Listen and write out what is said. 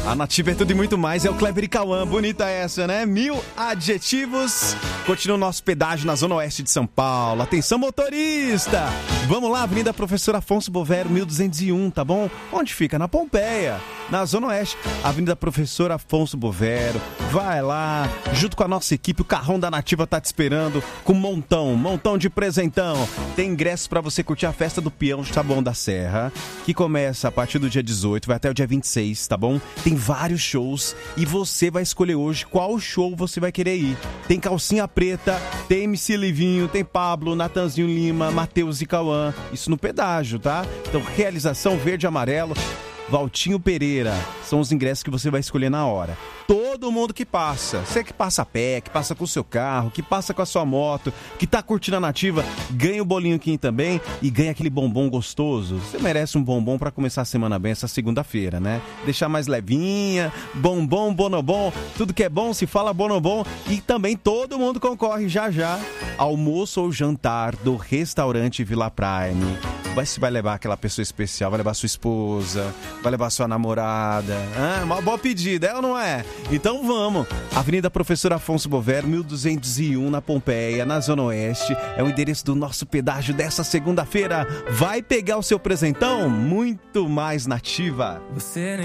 A Nativa é tudo e muito mais, é o Kleber e Cauã, bonita essa, né? 1000 adjetivos. Continua o nosso pedágio na Zona Oeste de São Paulo. Atenção, motorista! Vamos lá, Avenida Professor Afonso Bovero, 1201, tá bom? Onde fica? Na Pompeia, na Zona Oeste. Avenida Professor Afonso Bovero. Vai lá, junto com a nossa equipe, o carrão da Nativa tá te esperando com um montão de presentão. Tem ingressos pra você curtir a festa do Peão de Taboão da Serra, que começa a partir do dia 18, vai até o dia 26, tá bom? Tem vários shows e você vai escolher hoje qual show você vai querer ir. Tem Calcinha Preta, tem MC Livinho, tem Pablo, Natanzinho Lima, Matheus e Cauã. Isso no pedágio, tá? Então, realização verde e amarelo, Valtinho Pereira. São os ingressos que você vai escolher na hora. Todo mundo que passa, você que passa a pé, que passa com o seu carro, que passa com a sua moto, que tá curtindo a Nativa, ganha o bolinho aqui também e ganha aquele bombom gostoso. Você merece um bombom pra começar a semana bem essa segunda-feira, né? Deixar mais levinha, bombom, bonobom, tudo que é bom se fala bonobom. E também todo mundo concorre já almoço ou jantar do restaurante Vila Prime. Você vai levar aquela pessoa especial, vai levar sua esposa, vai levar sua namorada. Uma boa pedida, é ou não é? Então vamos. Avenida Professor Afonso Bovero, 1201, na Pompeia, na Zona Oeste. É o endereço do nosso pedágio dessa segunda-feira. Vai pegar o seu presentão? Muito mais Nativa.